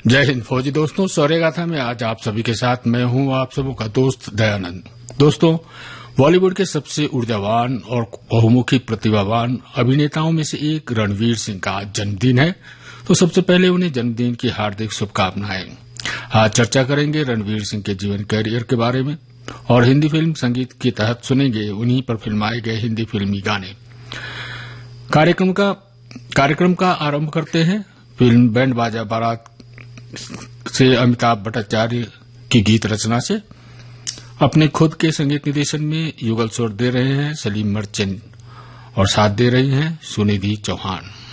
जय हिंद फौजी दोस्तों, शौर्य गाथा में आज आप सभी के साथ मैं हूं आप सबों का दोस्त दयानंद। दोस्तों, बॉलीवुड के सबसे ऊर्जावान और बहुमुखी प्रतिभावान अभिनेताओं में से एक रणवीर सिंह का आज जन्मदिन है, तो सबसे पहले उन्हें जन्मदिन की हार्दिक शुभकामनाएं। आज चर्चा करेंगे रणवीर सिंह के जीवन कैरियर के बारे में और हिंदी फिल्म संगीत के तहत सुनेंगे उन्हीं पर फिल्माए गए हिंदी फिल्मी गाने। कार्यक्रम का आरंभ करते हैं फिल्म बैंड बाजा बारात से अमिताभ भट्टाचार्य की गीत रचना से। अपने खुद के संगीत निर्देशन में युगल स्वर दे रहे हैं सलीम मर्चेंट और साथ दे रही हैं सुनिधि चौहान।